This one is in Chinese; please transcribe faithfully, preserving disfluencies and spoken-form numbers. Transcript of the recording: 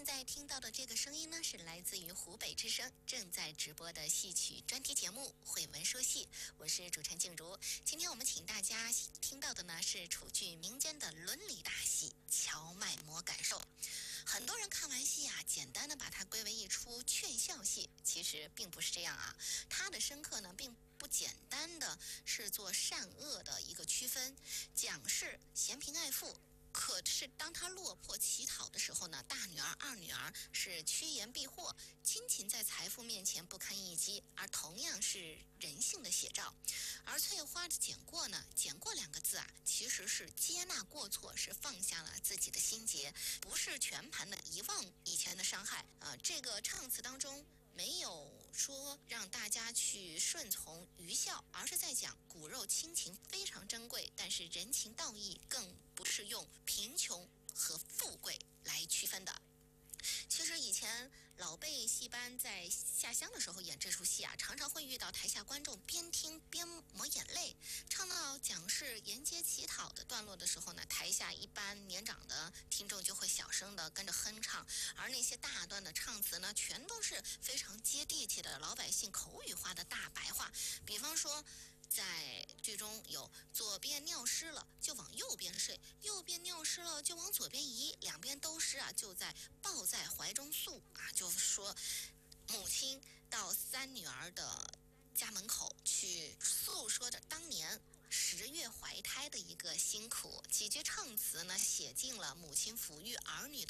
现在听到的这个声音呢，是来自于湖北之声正在直播的戏曲专题节目《慧闻说戏》，我是主持人静茹。今天我们请大家听到的呢是楚剧民间的伦理大戏《荞麦磨感受》。很多人看完戏啊，简单的把它归为一出劝孝戏，其实并不是这样啊。它的深刻呢，并不简单的是做善恶的一个区分，讲是嫌贫爱富。可是当他落魄乞讨的时候呢，大女儿、二女儿是趋炎避祸，亲情在财富面前不堪一击，而同样是人性的写照。而翠花的捡过呢，捡过两个字啊，其实是接纳过错，是放下了自己的心结，不是全盘的遗忘以前的伤害啊、呃。这个唱词当中没有说让大家去顺从愚孝，而是在讲骨肉亲情非常珍贵，但是人情道义更不是用贫穷和富贵来区分的。其实以前老辈戏班在下乡的时候演这出戏啊，常常会遇到台下观众边听边抹眼泪。唱到讲是沿街乞讨的段落的时候呢，台下一般年长的听众就会小声的跟着哼唱，而那些大段的唱词呢，全都是非常接地气的老百姓口语化的大白话。比方说在剧中有左边尿湿了就往右边睡，右边尿湿了就往左边移，两边都湿啊，就在抱在怀中诉啊，就说母亲到三女儿的家门口去诉说着当年十月怀胎的一个辛苦。几句唱词呢，写尽了母亲抚育儿女的